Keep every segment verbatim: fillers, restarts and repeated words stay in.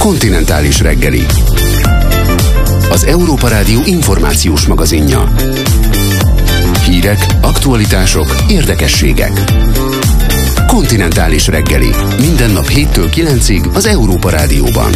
Kontinentális reggeli. Az Európa Rádió információs magazinja. Hírek, aktualitások, érdekességek. Kontinentális reggeli. Minden nap héttől kilencig az Európa Rádióban.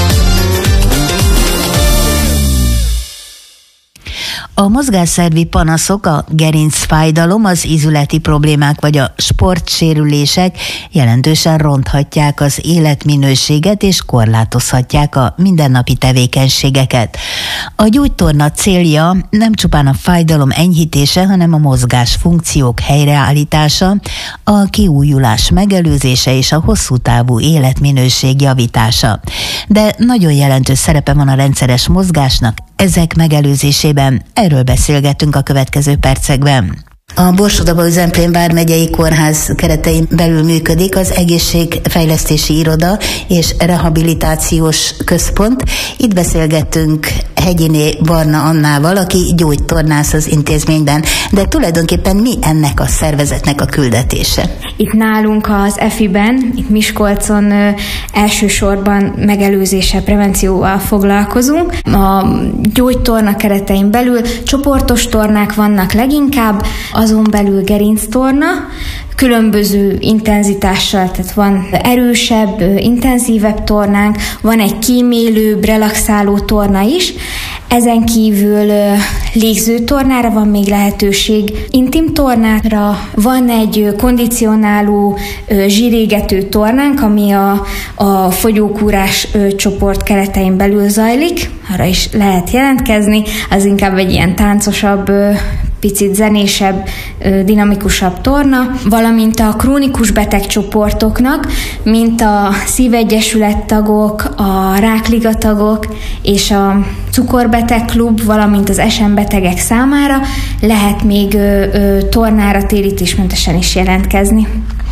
A mozgásszervi panaszok, a gerincfájdalom, az ízületi problémák vagy a sportsérülések jelentősen ronthatják az életminőséget és korlátozhatják a mindennapi tevékenységeket. A gyógytorna célja nem csupán a fájdalom enyhítése, hanem a mozgás funkciók helyreállítása, a kiújulás megelőzése és a hosszú távú életminőség javítása. De nagyon jelentős szerepe van a rendszeres mozgásnak ezek megelőzésében. Erről beszélgetünk a következő percekben. A Borsod-Abaúj-Zemplén vármegyei kórház keretein belül működik az Egészségfejlesztési Iroda és Rehabilitációs Központ. Itt beszélgettünk Hegyiné Barna Annával, aki gyógytornász az intézményben. De tulajdonképpen mi ennek a szervezetnek a küldetése? Itt nálunk az e f i-ben, itt Miskolcon ö, elsősorban megelőzéssel, prevencióval foglalkozunk. A gyógytorna keretein belül csoportos tornák vannak leginkább, azon belül gerinctorna, különböző intenzitással, tehát van erősebb, intenzívebb tornánk, van egy kímélőbb, relaxáló torna is, ezen kívül légzőtornára van még lehetőség, intim tornára, van egy kondicionáló zsírégető tornánk, ami a, a fogyókúrás csoport keretein belül zajlik, arra is lehet jelentkezni, az inkább egy ilyen táncosabb, picit zenésebb, dinamikusabb torna, valamint a krónikus betegcsoportoknak, mint a szívegyesület tagok, a rákliga tagok és a cukorbetegklub, valamint az es em betegek számára lehet még tornára térítésmentesen is jelentkezni.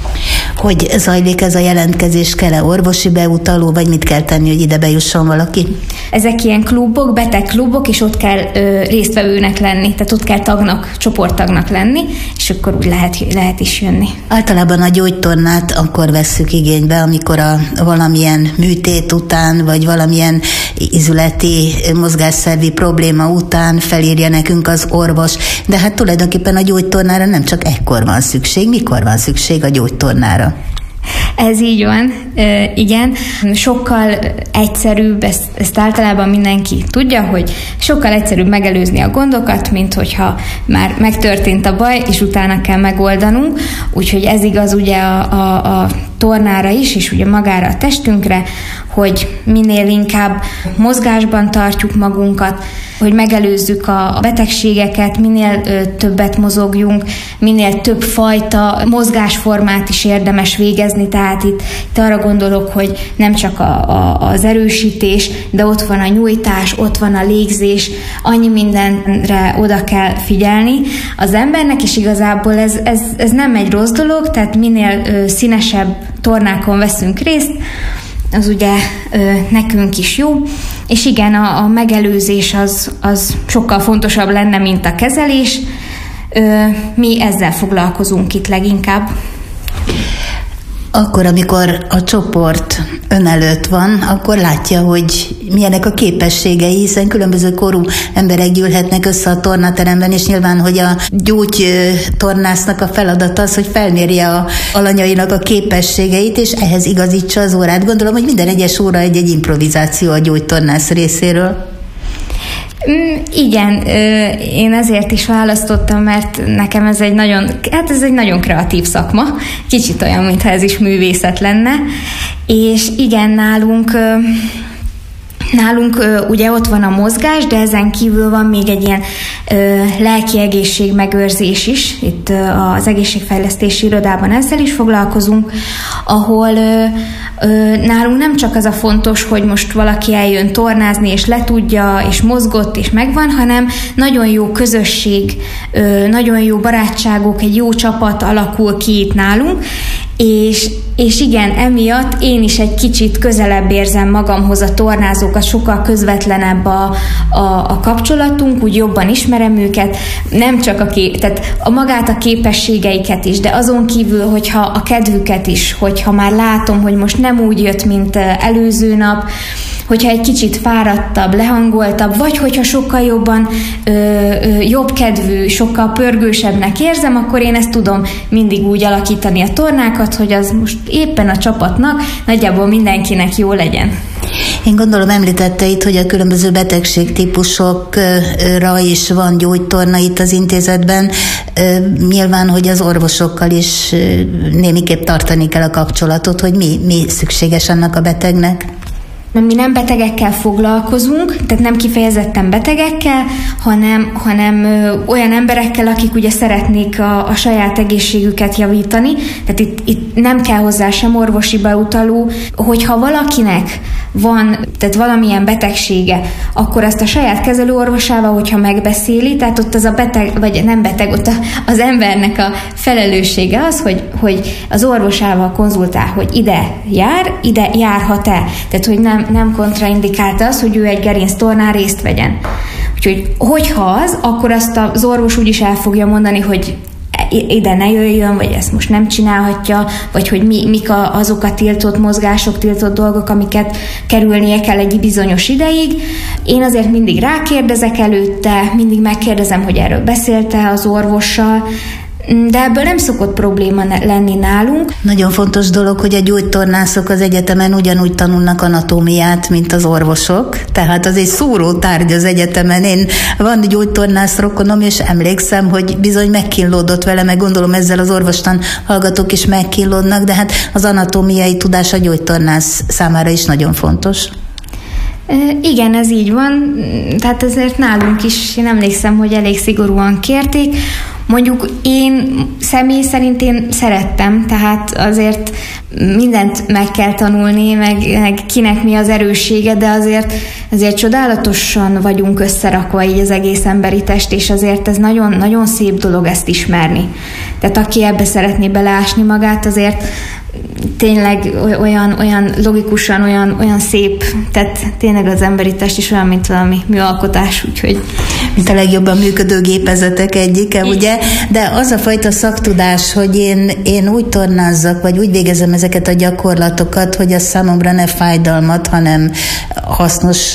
Hogy zajlik ez a jelentkezés? Kell-e orvosi beutaló, vagy mit kell tenni, hogy ide bejusson valaki? Ezek ilyen klubok, betegklubok, és ott kell ö, résztvevőnek lenni, tehát ott kell tagnak, csoporttagnak lenni, és akkor úgy lehet, lehet is jönni. Általában a gyógytornát akkor vesszük igénybe, amikor a valamilyen műtét után, vagy valamilyen ízületi mozgásszervi probléma után felírja nekünk az orvos, de hát tulajdonképpen a gyógytornára nem csak ekkor van szükség. Mikor van szükség a gyógytornára? Ez így van, e, igen. Sokkal egyszerűbb, ezt, ezt általában mindenki tudja, hogy sokkal egyszerűbb megelőzni a gondokat, mint hogyha már megtörtént a baj, és utána kell megoldanunk. Úgyhogy ez igaz ugye a, a, a tornára is, és ugye magára a testünkre, hogy minél inkább mozgásban tartjuk magunkat, hogy megelőzzük a betegségeket, minél ö, többet mozogjunk, minél több fajta mozgásformát is érdemes végezni, tehát itt, itt arra gondolok, hogy nem csak a, a, az erősítés, de ott van a nyújtás, ott van a légzés, annyi mindenre oda kell figyelni az embernek, és igazából ez, ez, ez nem egy rossz dolog, tehát minél ö, színesebb tornákon veszünk részt, az ugye ö, nekünk is jó, és igen, a, a megelőzés az, az sokkal fontosabb lenne, mint a kezelés. Ö, mi ezzel foglalkozunk itt leginkább. Akkor, amikor a csoport ön előtt van, akkor látja, hogy milyenek a képességei, hiszen különböző korú emberek gyűlhetnek össze a tornateremben, és nyilván, hogy a gyógytornásznak a feladata az, hogy felmérje a alanyainak a képességeit, és ehhez igazítsa az órát. Gondolom, hogy minden egyes óra egy-egy improvizáció a gyógytornász részéről. Igen, én ezért is választottam, mert nekem ez egy nagyon, hát ez egy nagyon kreatív szakma, kicsit olyan, mintha ez is művészet lenne, és igen, nálunk Nálunk ugye ott van a mozgás, de ezen kívül van még egy ilyen ö, lelki egészség megőrzés is. Itt ö, az Egészségfejlesztési Irodában ezzel is foglalkozunk, ahol ö, ö, nálunk nem csak az a fontos, hogy most valaki eljön tornázni, és letudja, és mozgott, és megvan, hanem nagyon jó közösség, ö, nagyon jó barátságok, egy jó csapat alakul ki itt nálunk, és és igen, emiatt én is egy kicsit közelebb érzem magamhoz a tornázókat, sokkal közvetlenebb a, a, a kapcsolatunk, úgy jobban ismerem őket, nem csak a, kép, tehát a magát a képességeiket is, de azon kívül, hogyha a kedvüket is, hogyha már látom, hogy most nem úgy jött, mint előző nap, hogyha egy kicsit fáradtabb, lehangoltabb, vagy hogyha sokkal jobban ö, ö, jobb kedvű, sokkal pörgősebbnek érzem, akkor én ezt tudom mindig úgy alakítani a tornákat, hogy az most éppen a csapatnak, nagyjából mindenkinek jó legyen. Én gondolom, említette itt, hogy a különböző betegségtípusokra is van gyógytorna itt az intézetben. Nyilván, hogy az orvosokkal is némiképp tartani kell a kapcsolatot, hogy mi, mi szükséges annak a betegnek. Mi nem betegekkel foglalkozunk, tehát nem kifejezetten betegekkel, hanem, hanem ö, olyan emberekkel, akik ugye szeretnék a, a saját egészségüket javítani. Tehát itt, itt nem kell hozzá sem orvosi beutaló, hogyha valakinek van, tehát valamilyen betegsége, akkor azt a saját kezelőorvosával, hogyha megbeszéli, tehát ott az a beteg, vagy nem beteg, ott a, az embernek a felelőssége az, hogy, hogy az orvosával konzultál, hogy ide jár, ide járhat-e. Tehát, hogy nem nem kontraindikálta az, hogy ő egy gerinctornán részt vegyen. Úgyhogy, hogyha az, akkor azt az orvos úgyis el fogja mondani, hogy ide ne jöjjön, vagy ezt most nem csinálhatja, vagy hogy mi, mik a, azok a tiltott mozgások, tiltott dolgok, amiket kerülnie kell egy bizonyos ideig. Én azért mindig rákérdezek előtte, mindig megkérdezem, hogy erről beszélte az orvossal, de ebből nem szokott probléma lenni nálunk. Nagyon fontos dolog, hogy a gyógytornászok az egyetemen ugyanúgy tanulnak anatómiát, mint az orvosok, tehát az egy szóró tárgy az egyetemen. Én van gyógytornász rokonom, és emlékszem, hogy bizony megkínlódott vele, meg gondolom ezzel az orvostan hallgatók is megkínlódnak, de hát az anatómiai tudás a gyógytornász számára is nagyon fontos. Igen, ez így van, tehát ezért nálunk is, én emlékszem, hogy elég szigorúan kérték. Mondjuk én személy szerint én szerettem, tehát azért mindent meg kell tanulni, meg, meg kinek mi az erőssége, de azért, azért csodálatosan vagyunk összerakva így az egész emberi test, és azért ez nagyon, nagyon szép dolog ezt ismerni. Tehát aki ebbe szeretné beleásni magát, azért tényleg olyan, olyan logikusan, olyan, olyan szép, tehát tényleg az emberi test is olyan, mint valami műalkotás, úgyhogy... Mint a legjobban működő gépezetek egyike, ugye? De az a fajta szaktudás, hogy én, én úgy tornázzak, vagy úgy végezem ezeket a gyakorlatokat, hogy az számomra ne fájdalmat, hanem hasznos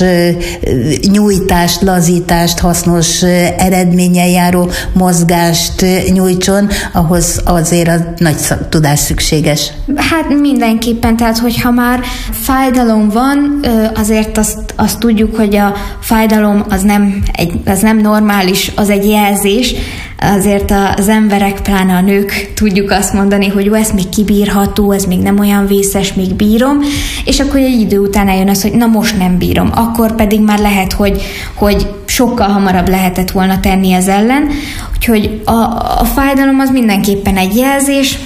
nyújtást, lazítást, hasznos eredménnyel járó mozgást nyújtson, ahhoz azért a nagy szaktudás szükséges. Hát mindenképpen, tehát hogyha már fájdalom van, azért azt, azt tudjuk, hogy a fájdalom az nem, egy, az nem normális, az egy jelzés. Azért az emberek, pláne a nők tudjuk azt mondani, hogy jó, ez még kibírható, ez még nem olyan vészes, még bírom, és akkor egy idő után eljön az, hogy na most nem bírom, akkor pedig már lehet, hogy, hogy sokkal hamarabb lehetett volna tenni ez ellen. Úgyhogy a, a fájdalom az mindenképpen egy jelzés,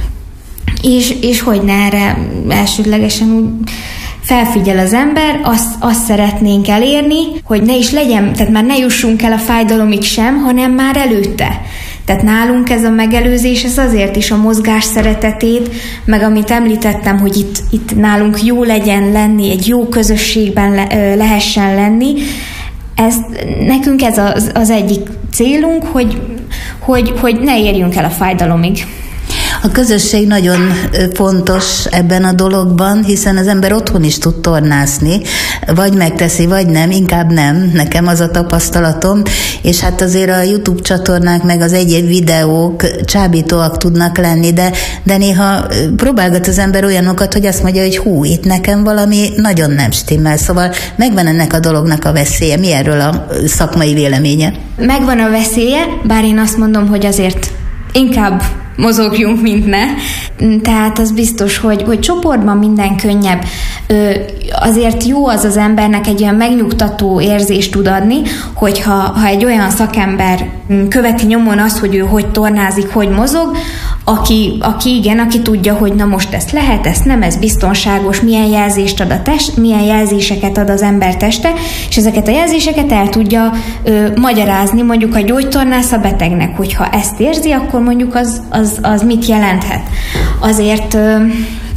és, és hogy ne erre elsődlegesen úgy felfigyel az ember, azt, azt szeretnénk elérni, hogy ne is legyen, tehát már ne jussunk el a fájdalomig sem, hanem már előtte. Tehát nálunk ez a megelőzés, ez azért is a mozgás szeretetét, meg amit említettem, hogy itt, itt nálunk jó legyen lenni, egy jó közösségben le, lehessen lenni, ez, nekünk ez az, az egyik célunk, hogy, hogy, hogy ne érjünk el a fájdalomig. A közösség nagyon fontos ebben a dologban, hiszen az ember otthon is tud tornászni, vagy megteszi, vagy nem, inkább nem, nekem az a tapasztalatom, és hát azért a YouTube csatornák meg az egyéb videók csábítóak tudnak lenni, de, de néha próbálgat az ember olyanokat, hogy azt mondja, hogy hú, itt nekem valami nagyon nem stimmel, szóval megvan ennek a dolognak a veszélye. Mi erről a szakmai véleménye? Megvan a veszélye, bár én azt mondom, hogy azért inkább mozogjunk, mint ne. Tehát az biztos, hogy, hogy csoportban minden könnyebb. Ö, azért jó az az embernek egy olyan megnyugtató érzést tud adni, hogyha ha egy olyan szakember követi nyomon azt, hogy ő hogy tornázik, hogy mozog, aki, aki igen, aki tudja, hogy na most ezt lehet, ezt nem, ez biztonságos, milyen jelzést ad a test, milyen jelzéseket ad az ember teste, és ezeket a jelzéseket el tudja ö, magyarázni mondjuk a gyógytornász a betegnek, hogyha ezt érzi, akkor mondjuk az, az, az mit jelenthet. Azért ö,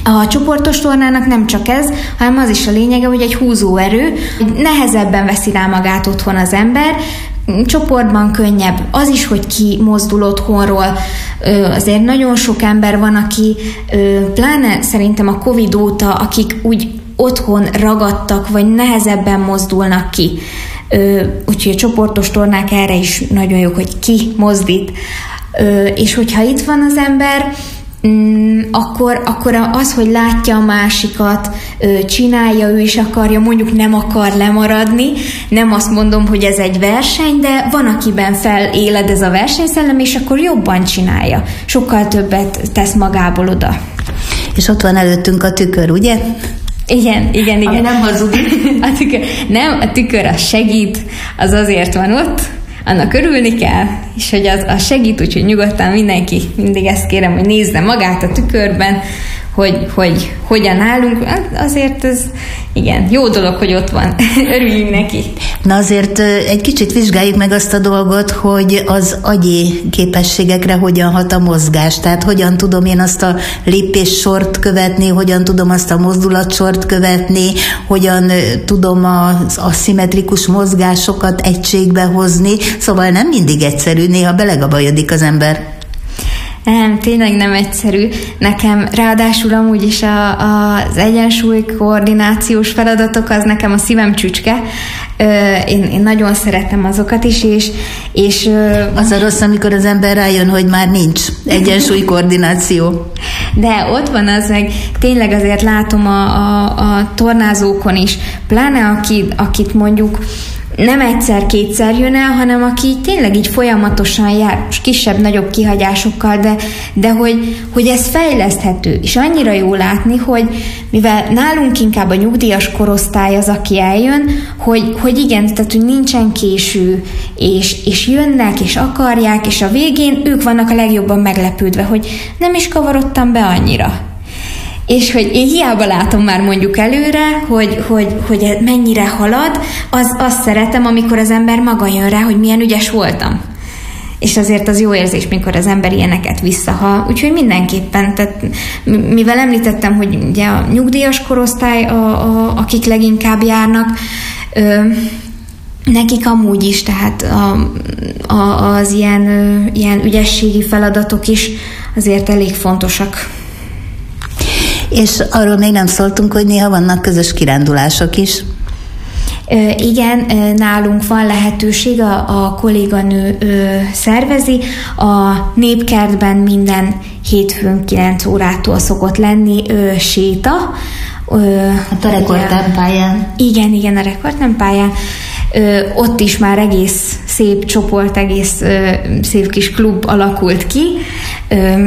A csoportos tornának nem csak ez, hanem az is a lényege, hogy egy húzóerő, nehezebben veszi rá magát otthon az ember, csoportban könnyebb, az is, hogy ki mozdul otthonról. Azért nagyon sok ember van, aki pláne szerintem a Covid óta, akik úgy otthon ragadtak, vagy nehezebben mozdulnak ki. Úgyhogy a csoportos tornák erre is nagyon jók, hogy ki mozdít. És hogyha itt van az ember, akkor, akkor az, hogy látja a másikat, csinálja, ő is akarja, mondjuk nem akar lemaradni, nem azt mondom, hogy ez egy verseny, de van, akiben feléled ez a versenyszellem, és akkor jobban csinálja. Sokkal többet tesz magából oda. És ott van előttünk a tükör, ugye? Igen, igen, igen. Ami nem hazudik. A tükör, nem, a tükör az segít, az azért van ott, annak örülni kell, és hogy az, az segít, úgyhogy nyugodtan mindenki, mindig ezt kérem, hogy nézze magát a tükörben, hogy, hogy hogyan állunk, azért ez igen, jó dolog, hogy ott van, örüljünk neki. Na azért egy kicsit vizsgáljuk meg azt a dolgot, hogy az agyi képességekre hogyan hat a mozgás, tehát hogyan tudom én azt a lépéssort követni, hogyan tudom azt a mozdulatsort követni, hogyan tudom az aszimmetrikus mozgásokat egységbe hozni, szóval nem mindig egyszerű, néha belegabajodik az ember. Nem, tényleg nem egyszerű. Nekem ráadásul amúgy is a, a, az egyensúly koordinációs feladatok, az nekem a szívem csücske. Ö, én, én nagyon szeretem azokat is, és... és ö, az a rossz, amikor az ember rájön, hogy már nincs egyensúly koordináció. De ott van az, meg tényleg azért látom a, a, a tornázókon is, pláne aki, akit mondjuk nem egyszer-kétszer jön el, hanem aki tényleg így folyamatosan jár, kisebb-nagyobb kihagyásokkal, de, de hogy, hogy ez fejleszthető, és annyira jó látni, hogy mivel nálunk inkább a nyugdíjas korosztály az, aki eljön, hogy, hogy igen, tehát hogy nincsen késő, és, és jönnek, és akarják, és a végén ők vannak a legjobban meglepődve, hogy nem is kavarodtam be annyira. És hogy én hiába látom már mondjuk előre, hogy, hogy, hogy mennyire halad, az, azt szeretem, amikor az ember maga jön rá, hogy milyen ügyes voltam. És azért az jó érzés, mikor az ember ilyeneket visszahal. Úgyhogy mindenképpen, tehát mivel említettem, hogy ugye a nyugdíjas korosztály, a, a, akik leginkább járnak, ö, nekik amúgy is, tehát a, a, az ilyen, ö, ilyen ügyességi feladatok is azért elég fontosak. És arról még nem szóltunk, hogy néha vannak közös kirándulások is. Ö, igen, nálunk van lehetőség, a, a kolléganő ö, szervezi. A Népkertben minden hétfőn kilenc órától szokott lenni ö, séta. Ö, hát a rekordtempályán. Igen, igen, a rekordtempályán. Ö, ott is már egész szép csoport, egész ö, szép kis klub alakult ki. Ö,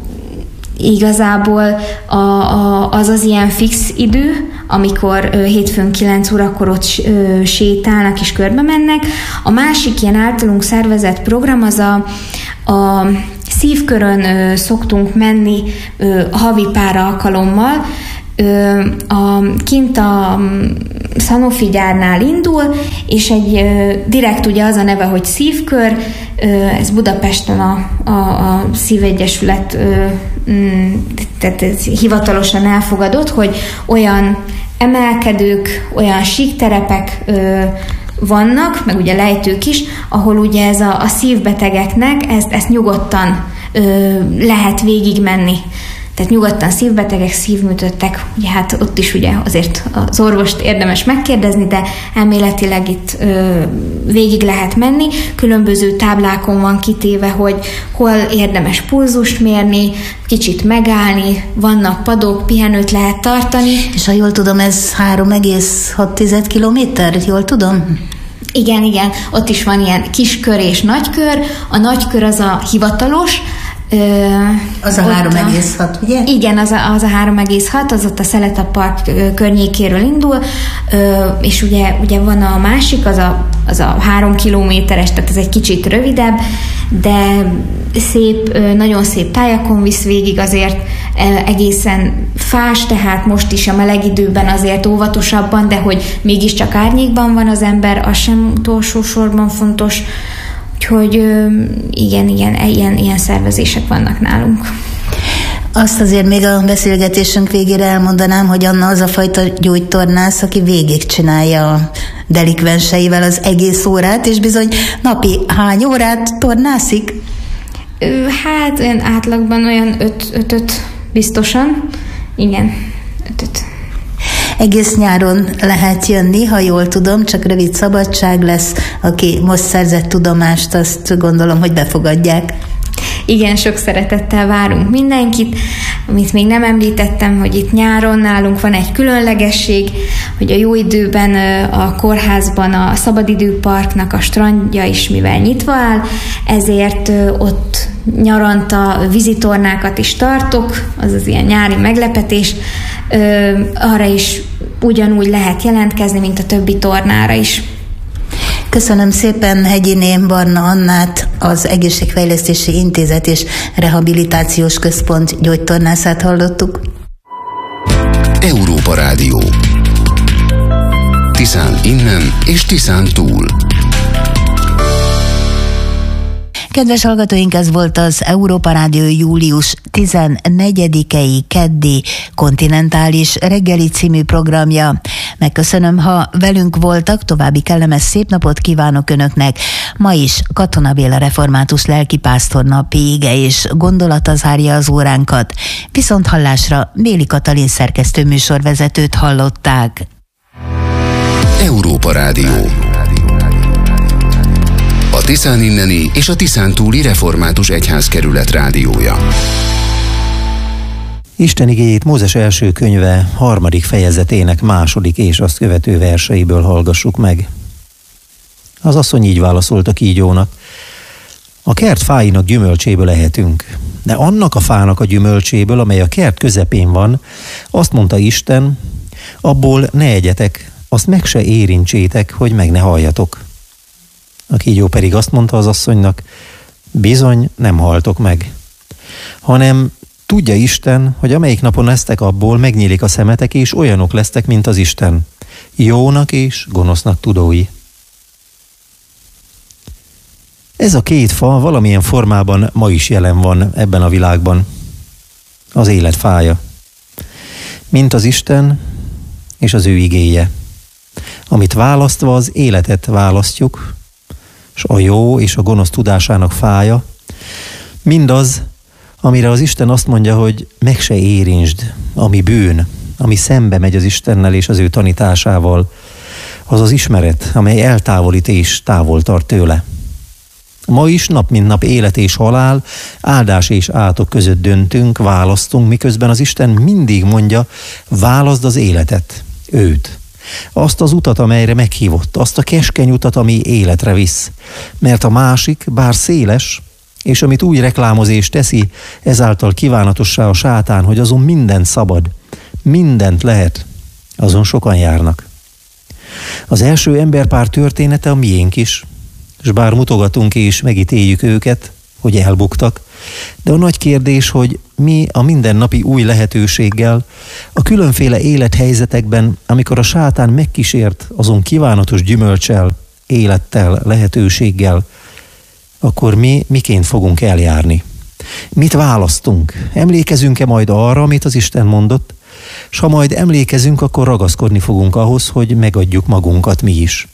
Igazából a, a, az az ilyen fix idő, amikor ö, hétfőn kilenc órakor ott ö, sétálnak és körbe mennek. A másik ilyen általunk szervezett program az a, a szívkörön ö, szoktunk menni ö, havi pár alkalommal. Ö, a, kint a Sanofi gyárnál indul, és egy ö, direkt ugye az a neve, hogy szívkör, ö, ez Budapesten a, a, a Szívegyesület ö, m, tehát ez hivatalosan elfogadott, hogy olyan emelkedők, olyan síkterepek ö, vannak, meg ugye lejtők is, ahol ugye ez a, a szívbetegeknek ezt, ezt nyugodtan ö, lehet végigmenni. Tehát nyugodtan szívbetegek, szívműtöttek, ugye hát ott is ugye azért az orvost érdemes megkérdezni, de elméletileg itt ö, végig lehet menni. Különböző táblákon van kitéve, hogy hol érdemes pulzust mérni, kicsit megállni, vannak padok, pihenőt lehet tartani. És ha jól tudom, ez három egész hat kilométer, jól tudom? Igen, igen, ott is van ilyen kis kör és nagy kör. A nagy kör az a hivatalos, az a három egész hat, ugye? Igen, az a, az a három egész hat, az ott a Szeleta Park környékéről indul, és ugye, ugye van a másik, az a, az a három kilométeres, tehát ez egy kicsit rövidebb, de szép, nagyon szép tájakon visz végig, azért egészen fás, tehát most is a meleg időben azért óvatosabban, de hogy mégiscsak árnyékban van az ember, az sem utolsó sorban fontos. Úgyhogy igen, igen, ilyen, ilyen szervezések vannak nálunk. Azt azért még a beszélgetésünk végére elmondanám, hogy Anna az a fajta gyógytornász, aki végigcsinálja a delikvenseivel az egész órát, és bizony napi hány órát tornászik? Hát olyan átlagban olyan öt-öt biztosan. Igen, öt-öt. Egész nyáron lehet jönni, ha jól tudom, csak rövid szabadság lesz. Aki most szerzett tudomást, azt gondolom, hogy befogadják. Igen, sok szeretettel várunk mindenkit. Amit még nem említettem, hogy itt nyáron nálunk van egy különlegesség, hogy a jó időben a kórházban a szabadidőparknak a strandja is mivel nyitva áll, ezért ott nyaranta vízitornákat is tartok, az az ilyen nyári meglepetés. Arra is ugyanúgy lehet jelentkezni, mint a többi tornára is. Köszönöm szépen Hegyiné Barna Annát, az Egészségfejlesztési Intézet és Rehabilitációs Központ gyógytornászát hallottuk. Európa Rádió. Tiszán innen és Tiszán túl. Kedves hallgatóink, ez volt az Európa Rádió július tizennegyedikei keddi kontinentális reggeli című programja. Megköszönöm, ha velünk voltak, további kellemes szép napot kívánok Önöknek. Ma is Katona Béla református lelkipásztor napi ige és gondolata zárja az óránkat. Viszont hallásra Béli Katalin szerkesztő műsorvezetőt hallották. Európa Rádió. A Tiszán inneni és a Tiszán túli református egyházkerület rádiója. Isten igéjét Mózes első könyve harmadik fejezetének második és azt követő verseiből hallgassuk meg. Az asszony így válaszolt a kígyónak: a kert fáinak gyümölcséből ehetünk, de annak a fának a gyümölcséből, amely a kert közepén van, azt mondta Isten, abból ne egyetek, azt meg se érintsétek, hogy meg ne halljatok. A kígyó pedig azt mondta az asszonynak: bizony nem haltok meg, hanem tudja Isten, hogy amelyik napon esztek abból, megnyílik a szemetek, és olyanok lesztek, mint az Isten, jónak és gonosznak tudói. Ez a két fa valamilyen formában ma is jelen van ebben a világban. Az élet fája. Mint az Isten és az ő igéje. Amit választva az életet választjuk, és a jó és a gonosz tudásának fája, mindaz, amire az Isten azt mondja, hogy meg se érintsd, ami bűn, ami szembe megy az Istennel és az ő tanításával, az az ismeret, amely eltávolít és távol tart tőle. Ma is nap mint nap élet és halál, áldás és átok között döntünk, választunk, miközben az Isten mindig mondja, válaszd az életet, őt. Azt az utat, amelyre meghívott, azt a keskeny utat, ami életre visz. Mert a másik, bár széles, és amit úgy reklámoz és teszi, ezáltal kívánatossá a sátán, hogy azon mindent szabad, mindent lehet, azon sokan járnak. Az első emberpár története a miénk is, és bár mutogatunk és megítéljük őket, hogy elbuktak, de a nagy kérdés, hogy mi a mindennapi új lehetőséggel, a különféle élethelyzetekben, amikor a sátán megkísért azon kívánatos gyümölccsel, élettel, lehetőséggel, akkor mi miként fogunk eljárni? Mit választunk? Emlékezünk-e majd arra, amit az Isten mondott? És ha majd emlékezünk, akkor ragaszkodni fogunk ahhoz, hogy megadjuk magunkat mi is.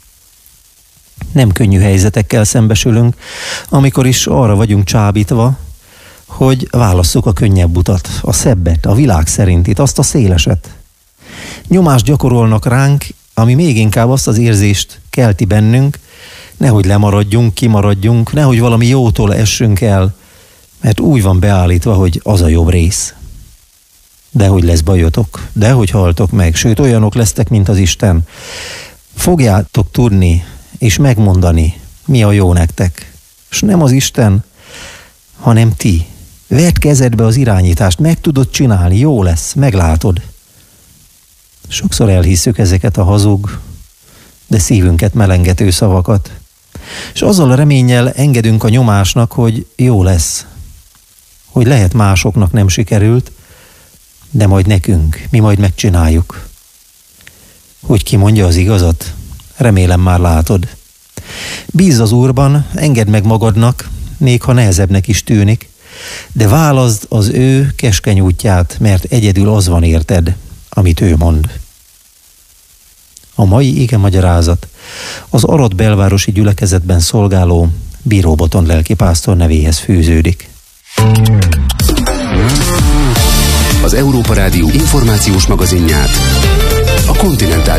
Nem könnyű helyzetekkel szembesülünk, amikor is arra vagyunk csábítva, hogy válasszuk a könnyebb utat, a szebbet, a világ szerintit, azt a széleset. Nyomást gyakorolnak ránk, ami még inkább azt az érzést kelti bennünk, nehogy lemaradjunk, kimaradjunk, nehogy valami jótól essünk el, mert úgy van beállítva, hogy az a jobb rész. Dehogy lesz bajotok, dehogy haltok meg, sőt olyanok lesztek, mint az Isten. Fogjátok tudni és megmondani, mi a jó nektek. És nem az Isten, hanem ti. Vedd kezedbe az irányítást, meg tudod csinálni, jó lesz, meglátod. Sokszor elhisszük ezeket a hazug, de szívünket melengető szavakat. És azzal a reménnyel engedünk a nyomásnak, hogy jó lesz. Hogy lehet másoknak nem sikerült, de majd nekünk, mi majd megcsináljuk. Hogy ki mondja az igazat? Remélem már látod. Bízz az Úrban, engedd meg magadnak, még ha nehezebbnek is tűnik, de válaszd az ő keskeny útját, mert egyedül az van érted, amit ő mond. A mai ige magyarázat az Arad belvárosi gyülekezetben szolgáló Bíró Botond lelkipásztor nevéhez fűződik. Az Európa Rádió információs magazinját, a Continental